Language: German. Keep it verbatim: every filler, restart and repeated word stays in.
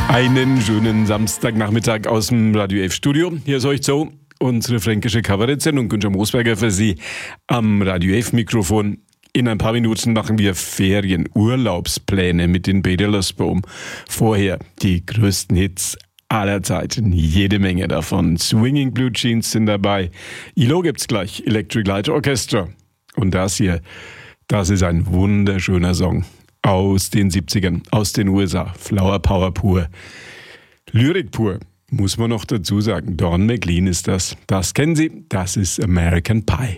Einen schönen Samstagnachmittag aus dem Radio elf Studio. Hier ist euch so unsere fränkische Kabarettsendung. Günther Moosberger für Sie am Radio elf Mikrofon. In ein paar Minuten machen wir Ferienurlaubspläne mit den Bedelosboom. Vorher die größten Hits aller Zeiten, jede Menge davon. Swinging Blue Jeans sind dabei. I L O gibt's gleich, Electric Light Orchestra. Und das hier, das ist ein wunderschöner Song aus den siebzigern, aus den U S A. Flower Power pur. Lyrik pur, muss man noch dazu sagen. Don McLean ist das. Das kennen Sie, das ist American Pie.